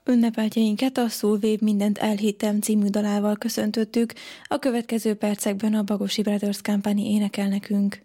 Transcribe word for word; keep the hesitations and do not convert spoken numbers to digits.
Ünnepeltjeinket a Szulvév mindent elhittem című dalával köszöntöttük, a következő percekben a Bagosi Brothers Company énekel nekünk.